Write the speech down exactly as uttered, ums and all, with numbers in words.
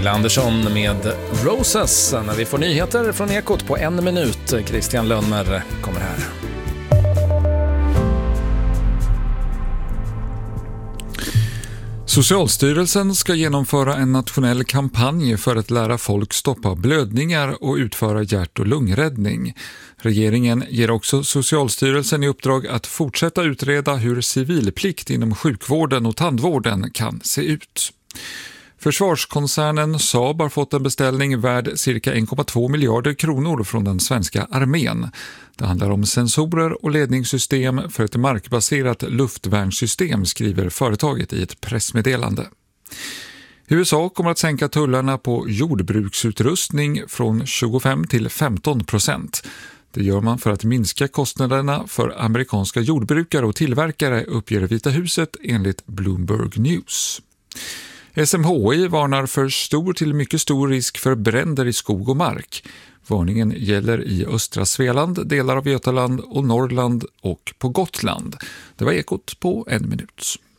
Camilla Andersson med Roses när vi får nyheter från Ekot på en minut. Christian Lönner kommer här. Socialstyrelsen ska genomföra en nationell kampanj för att lära folk stoppa blödningar och utföra hjärt- och lungräddning. Regeringen ger också Socialstyrelsen i uppdrag att fortsätta utreda hur civilplikt inom sjukvården och tandvården kan se ut. Försvarskoncernen Saab har fått en beställning värd cirka en komma två miljarder kronor från den svenska armén. Det handlar om sensorer och ledningssystem för ett markbaserat luftvärnssystem, skriver företaget i ett pressmeddelande. U S A kommer att sänka tullarna på jordbruksutrustning från tjugofem till femton procent. Det gör man för att minska kostnaderna för amerikanska jordbrukare och tillverkare, uppger Vita huset enligt Bloomberg News. S M H I varnar för stor till mycket stor risk för bränder i skog och mark. Varningen gäller i östra Svealand, delar av Götaland och Norrland och på Gotland. Det var Ekot på en minut.